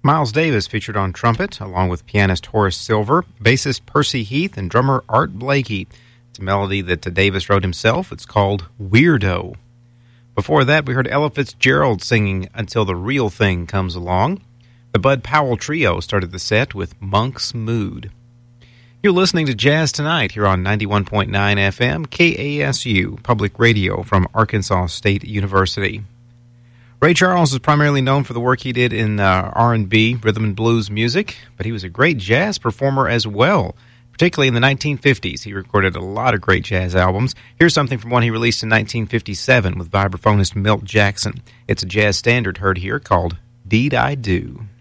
Miles Davis featured on trumpet, along with pianist Horace Silver, bassist Percy Heath, and drummer Art Blakey. It's a melody that Davis wrote himself. It's called Weirdo. Before that, we heard Ella Fitzgerald singing Until the Real Thing Comes Along. The Bud Powell Trio started the set with Monk's Mood. You're listening to Jazz Tonight here on 91.9 FM, KASU, public radio from Arkansas State University. Ray Charles is primarily known for the work he did in R&B, rhythm and blues music, but he was a great jazz performer as well, particularly in the 1950s. He recorded a lot of great jazz albums. Here's something from one he released in 1957 with vibraphonist Milt Jackson. It's a jazz standard heard here called Deed I Do.